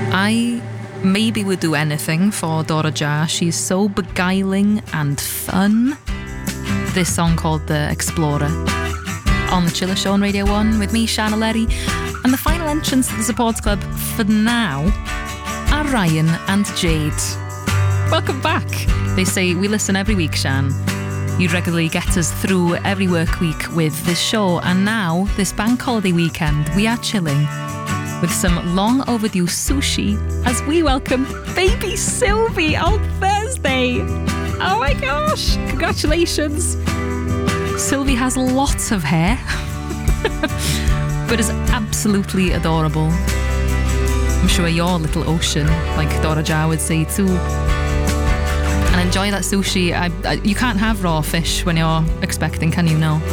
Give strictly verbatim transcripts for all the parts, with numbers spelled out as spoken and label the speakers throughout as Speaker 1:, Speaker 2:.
Speaker 1: I maybe would do anything for Dora Jah. She's so beguiling and fun. This song called The Explorer on The Chiller Show on Radio one with me, Sian O'Leary. And the final entrants to the Supporters Club for now are Ryan and Jade. Welcome back. They say we listen every week, Sian. You regularly get us through every work week with this show, and now, this bank holiday weekend, we are chilling with some long overdue sushi as we welcome baby Sylvie on Thursday. Oh my gosh, congratulations. Sylvie has lots of hair, but is absolutely adorable. I'm sure your little ocean, like Dora Jah would say too. And enjoy that sushi. I, I, you can't have raw fish when you're expecting, can you? No.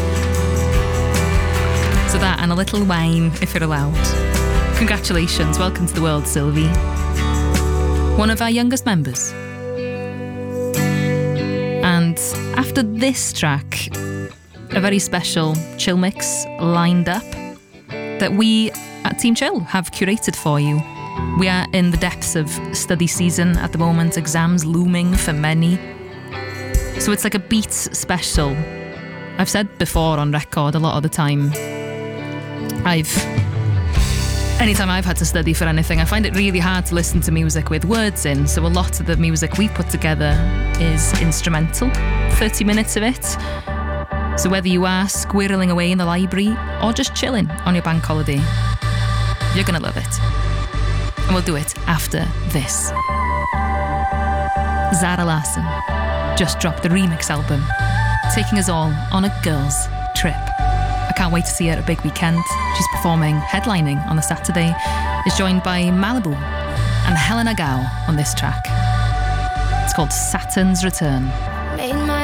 Speaker 1: So that and a little wine if you're allowed. Congratulations, welcome to the world, Sylvie. One of our youngest members. And after this track, a very special chill mix lined up that we at Team Chill have curated for you. We are in the depths of study season at the moment, exams looming for many. So it's like a Beats special. I've said before on record a lot of the time, I've anytime I've had to study for anything, I find it really hard to listen to music with words in. So a lot of the music we put together is instrumental, thirty minutes of it. So whether you are squirreling away in the library or just chilling on your bank holiday, you're going to love it. And we'll do it after this. Zara Larsson just dropped a remix album, taking us all on a girls' trip. I can't wait to see her at a big weekend. She's performing, headlining on a Saturday. Is joined by Malibu and Helena Gao on this track. It's called Saturn's Return.